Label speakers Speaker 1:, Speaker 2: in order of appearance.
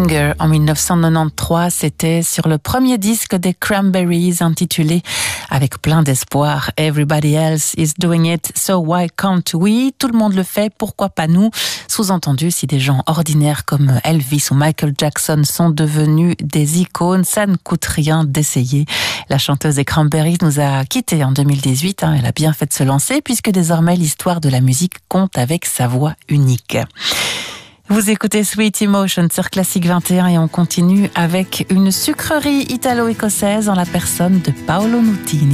Speaker 1: Stronger en 1993. C'était sur le premier disque des Cranberries intitulé avec plein d'espoir Everybody else is doing it, so why can't we? Tout le monde le fait, pourquoi pas nous? Sous-entendu, si des gens ordinaires comme Elvis ou Michael Jackson sont devenus des icônes, ça ne coûte rien d'essayer. La chanteuse des Cranberries nous a quittés en 2018. Elle a bien fait de se lancer puisque désormais l'histoire de la musique compte avec sa voix unique. Vous écoutez Sweet Emotion sur Classique 21 et on continue avec une sucrerie italo-écossaise en la personne de Paolo Nutini.